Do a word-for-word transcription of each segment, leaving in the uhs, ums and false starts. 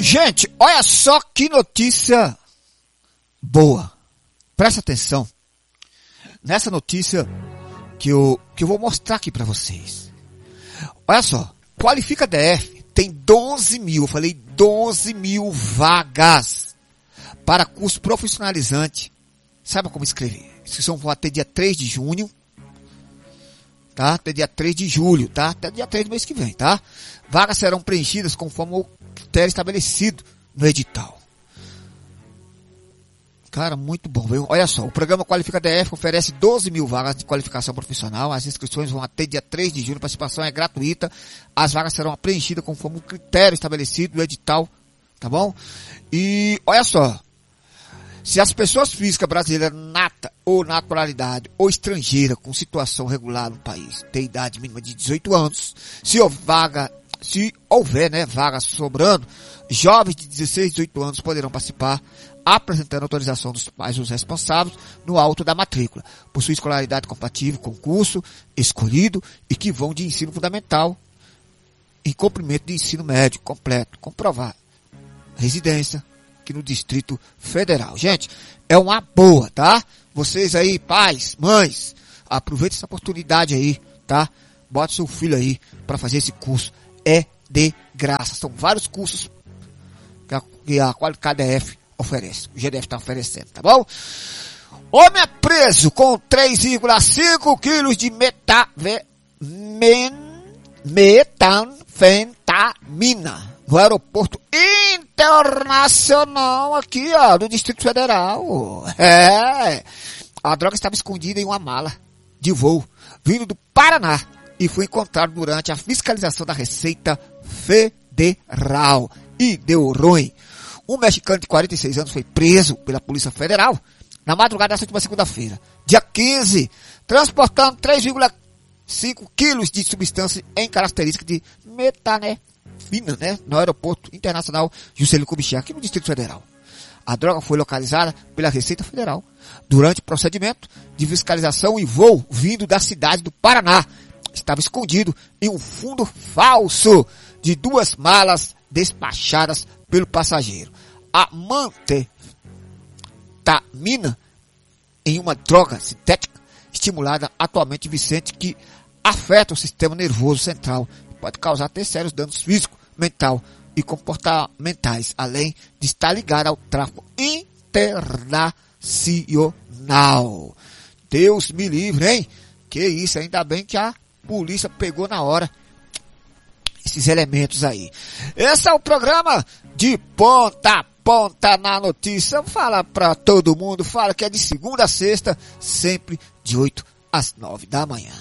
Gente, olha só que notícia boa. Presta atenção nessa notícia que eu, que eu vou mostrar aqui pra vocês. Olha só, Qualifica D F tem doze mil, eu falei doze mil vagas para curso profissionalizante. Saiba como escrever. Inscrição vão até dia três de junho. Tá? Até dia três de julho, tá? Até dia três do mês que vem, tá? Vagas serão preenchidas conforme o critério estabelecido no edital. Cara, muito bom, viu? Olha só, o programa Qualifica D F oferece doze mil vagas de qualificação profissional. As inscrições vão até dia três de julho, a participação é gratuita. As vagas serão preenchidas conforme o critério estabelecido no edital, tá bom? E olha só, se as pessoas físicas brasileiras nata ou naturalidade ou estrangeira com situação regular no país têm idade mínima de dezoito anos, se houver vaga, se houver, né, vaga sobrando, jovens de dezesseis a dezoito anos poderão participar, apresentando autorização dos pais dos responsáveis no auto da matrícula. Possui escolaridade compatível com o curso escolhido e que vão de ensino fundamental em cumprimento de ensino médio completo, comprovar residência aqui no Distrito Federal. Gente, é uma boa, tá? Vocês aí, pais, mães, aproveitem essa oportunidade aí, tá? Bota seu filho aí para fazer esse curso. É de graça. São vários cursos que a, que a Qualifica D F oferece. O G D F está oferecendo, tá bom? Homem é preso com três vírgula cinco quilos de metave, men, metanfetamina no aeroporto internacional aqui, ó, do Distrito Federal. É. A droga estava escondida em uma mala de voo vindo do Paraná e foi encontrado durante a fiscalização da Receita Federal. E deu ruim. Um mexicano de quarenta e seis anos foi preso pela Polícia Federal na madrugada dessa última segunda-feira, dia quinze, transportando três vírgula cinco quilos de substância em característica de metanfetamina, né, no aeroporto internacional Juscelino Kubitschek, aqui no Distrito Federal. A droga foi localizada pela Receita Federal durante o procedimento de fiscalização e voo vindo da cidade do Paraná. Estava escondido em um fundo falso de duas malas despachadas pelo passageiro. A mantetamina em uma droga sintética estimulada atualmente vicente que afeta o sistema nervoso central e pode causar até sérios danos físicos, mental e comportamentais, além de estar ligada ao tráfico internacional. Deus me livre, hein? Que isso, ainda bem que a polícia pegou na hora esses elementos aí. Esse é o programa de ponta a ponta na notícia. Fala pra todo mundo, fala que é de segunda a sexta, sempre de oito às nove da manhã.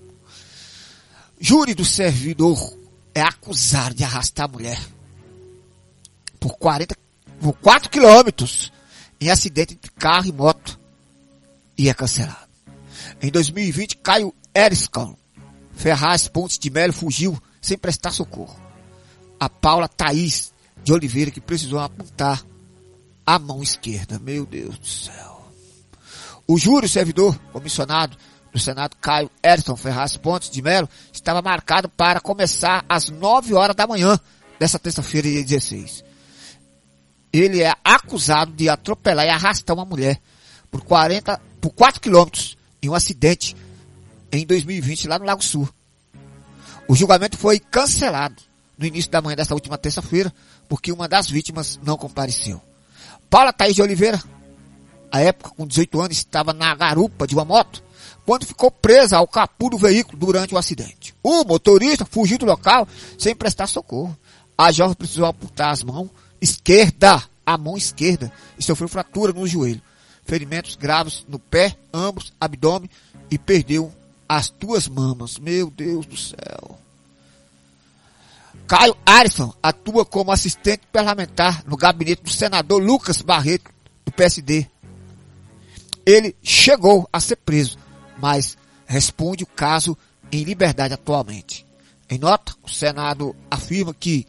Júri do servidor é acusado de arrastar a mulher por quarenta, por quatro quilômetros em acidente entre carro e moto e é cancelado. Em dois mil e vinte, Caio Eriscão Ferraz Pontes de Melo fugiu sem prestar socorro. A Paula Thaís de Oliveira, que precisou apontar a mão esquerda. Meu Deus do céu. O júri servidor comissionado do Senado, Caio Eriscão Ferraz Pontes de Melo, estava marcado para começar às nove horas da manhã dessa terça-feira, dia dezesseis. Ele é acusado de atropelar e arrastar uma mulher por quarenta, por quatro quilômetros em um acidente em dois mil e vinte lá no Lago Sul. O julgamento foi cancelado no início da manhã desta última terça-feira porque uma das vítimas não compareceu. Paula Thaís de Oliveira, à época com dezoito anos, estava na garupa de uma moto quando ficou presa ao capô do veículo durante o acidente. O motorista fugiu do local sem prestar socorro. A jovem precisou apontar as mãos esquerda, a mão esquerda, e sofreu fratura no joelho, ferimentos graves no pé, ambos, abdômen, e perdeu as duas mamas. Meu Deus do céu. Caio Arisson atua como assistente parlamentar no gabinete do senador Lucas Barreto, do P S D. Ele chegou a ser preso, mas responde o caso em liberdade atualmente. Em nota, o Senado afirma que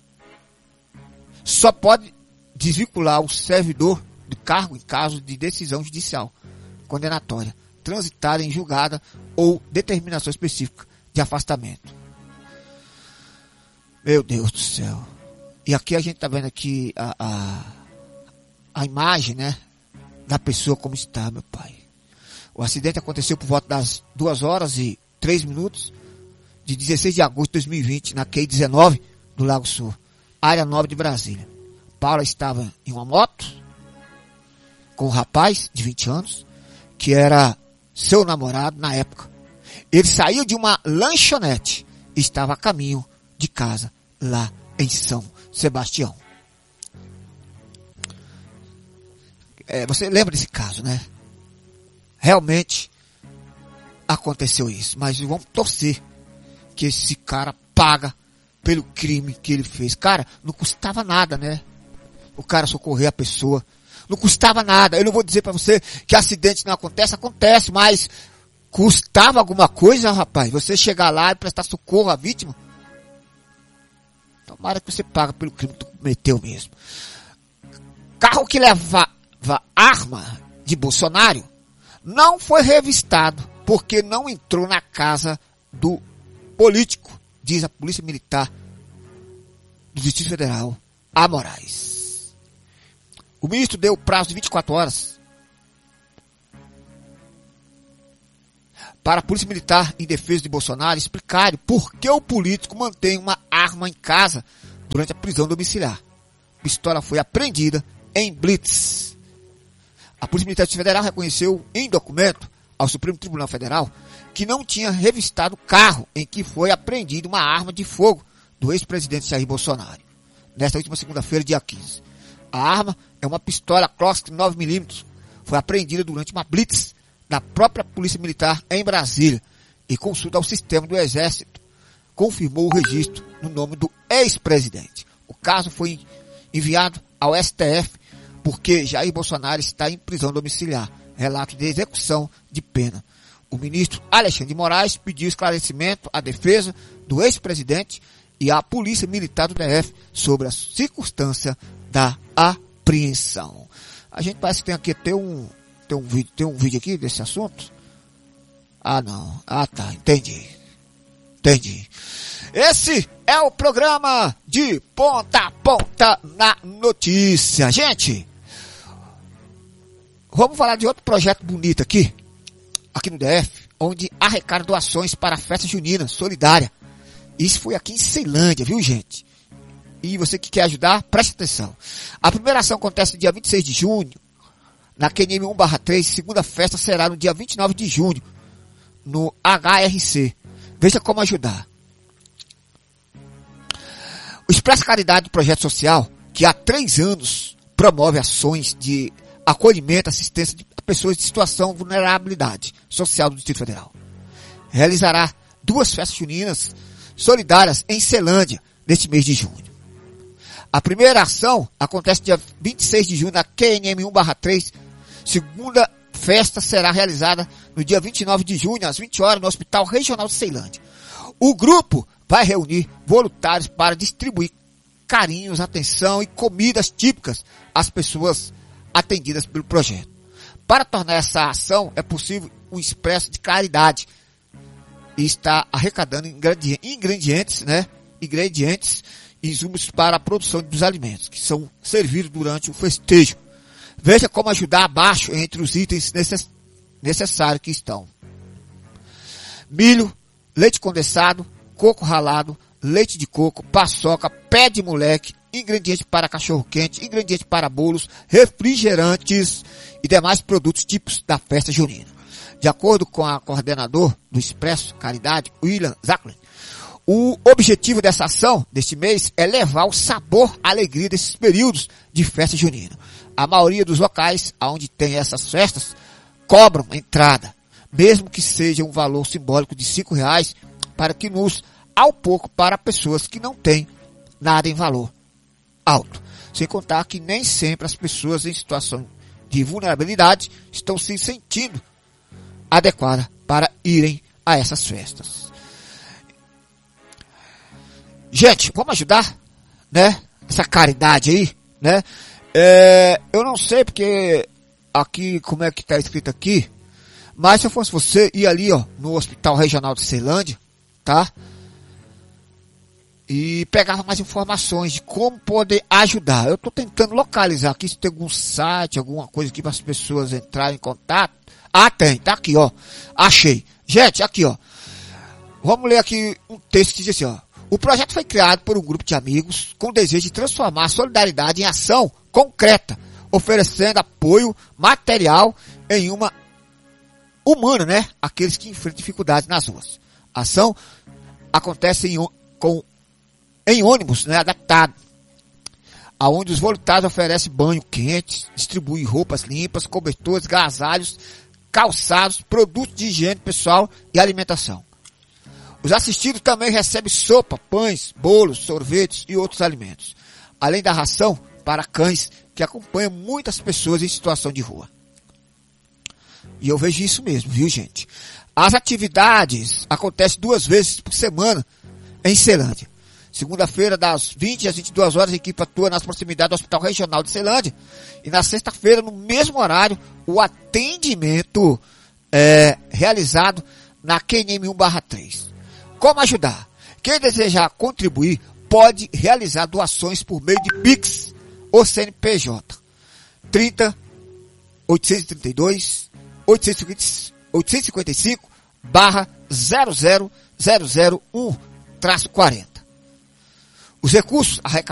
só pode desvincular o servidor do cargo em caso de decisão judicial condenatória, transitada em julgada ou determinação específica de afastamento. Meu Deus do céu. E aqui a gente tá vendo aqui a, a, a imagem, né, da pessoa como está, meu pai. O acidente aconteceu por volta das duas horas e três minutos de dezesseis de agosto de dois mil e vinte, na Q I dezenove do Lago Sul, área nove de Brasília. Paula estava em uma moto com um rapaz de vinte anos, que era seu namorado na época. Ele saiu de uma lanchonete e estava a caminho de casa lá em São Sebastião. É, você lembra desse caso, né? Realmente aconteceu isso, mas vamos torcer que esse cara paga pelo crime que ele fez. Cara, não custava nada, né? O cara socorrer a pessoa. Não custava nada. Eu não vou dizer pra você que acidente não acontece, acontece, mas custava alguma coisa, rapaz? Você chegar lá e prestar socorro à vítima? Tomara que você pague pelo crime que tu cometeu mesmo. Carro que levava arma de Bolsonaro não foi revistado porque não entrou na casa do político, diz a Polícia Militar do Distrito Federal, a Moraes. O ministro deu prazo de vinte e quatro horas para a Polícia Militar em defesa de Bolsonaro explicar por que o político mantém uma arma em casa durante a prisão domiciliar. A pistola foi apreendida em blitz. A Polícia Militar do Distrito Federal reconheceu em documento ao Supremo Tribunal Federal que não tinha revistado o carro em que foi apreendida uma arma de fogo do ex-presidente Jair Bolsonaro, nesta última segunda-feira, dia quinze. A arma é uma pistola Glock nove milímetros, foi apreendida durante uma blitz da própria Polícia Militar em Brasília e consulta ao sistema do Exército confirmou o registro no nome do ex-presidente. O caso foi enviado ao S T F porque Jair Bolsonaro está em prisão domiciliar, relato de execução de pena. O ministro Alexandre de Moraes pediu esclarecimento à defesa do ex-presidente e à Polícia Militar do D F sobre a circunstância da apreensão. A gente parece que tem aqui até um, tem um vídeo, tem um vídeo aqui desse assunto. Ah, não. Ah, tá. Entendi. Entendi. Esse é o programa de ponta a ponta na notícia. Gente, vamos falar de outro projeto bonito aqui, aqui no D F, onde arrecada doações para a festa junina solidária. Isso foi aqui em Ceilândia, viu, gente? E você que quer ajudar, preste atenção. A primeira ação acontece no dia vinte e seis de junho, na Q N M um barra três. Segunda festa será no dia vinte e nove de junho, no H R C. Veja como ajudar. O Expresso Caridade, projeto social, que há três anos promove ações de acolhimento e assistência de pessoas de situação de vulnerabilidade social do Distrito Federal, realizará duas festas juninas solidárias em Ceilândia neste mês de junho. A primeira ação acontece dia vinte e seis de junho na Q N M um barra três. Segunda festa será realizada no dia vinte e nove de junho, às vinte horas, no Hospital Regional de Ceilândia. O grupo vai reunir voluntários para distribuir carinhos, atenção e comidas típicas às pessoas atendidas pelo projeto. Para tornar essa ação, é possível um expresso de caridade e está arrecadando ingredientes, né? Ingredientes e insumos para a produção dos alimentos, que são servidos durante o festejo. Veja como ajudar abaixo entre os itens necess- necessários que estão: milho, leite condensado, coco ralado, leite de coco, paçoca, pé de moleque, ingrediente para cachorro-quente, ingrediente para bolos, refrigerantes e demais produtos típicos da festa junina. De acordo com a coordenador do Expresso Caridade, William Zacklin, o objetivo dessa ação, deste mês, é levar o sabor, a alegria desses períodos de festa junina. A maioria dos locais onde tem essas festas cobram entrada, mesmo que seja um valor simbólico de cinco reais, para que nos ao pouco para pessoas que não têm nada em valor alto. Sem contar que nem sempre as pessoas em situação de vulnerabilidade estão se sentindo adequadas para irem a essas festas. Gente, vamos ajudar, né? Essa caridade aí, né? É, eu não sei porque aqui, como é que tá escrito aqui, mas se eu fosse você, ir ali, ó, no Hospital Regional de Ceilândia, tá? e pegava mais informações de como poder ajudar. Eu estou tentando localizar aqui se tem algum site, alguma coisa aqui para as pessoas entrarem em contato. Ah, tem, tá aqui, ó. Achei. Gente, aqui, ó. Vamos ler aqui um texto que diz assim, ó. O projeto foi criado por um grupo de amigos com o desejo de transformar a solidariedade em ação concreta, oferecendo apoio material em uma humana, né? Aqueles que enfrentam dificuldades nas ruas. A ação acontece em, com, em ônibus, né? Adaptado, aonde os voluntários oferecem banho quente, distribuem roupas limpas, cobertores, agasalhos, calçados, produtos de higiene pessoal e alimentação. Os assistidos também recebem sopa, pães, bolos, sorvetes e outros alimentos, além da ração para cães que acompanham muitas pessoas em situação de rua. E eu vejo isso mesmo, viu, gente? As atividades acontecem duas vezes por semana em Ceilândia. Segunda-feira, das vinte às vinte e duas horas, a equipe atua nas proximidades do Hospital Regional de Ceilândia. E na sexta-feira, no mesmo horário, o atendimento é realizado na Q N M um barra três. Como ajudar? Quem desejar contribuir pode realizar doações por meio de Pix ou C N P J. trinta, oitocentos e trinta e dois, oitocentos e cinquenta e cinco barra zero zero zero zero um traço quarenta. Os recursos arrecadados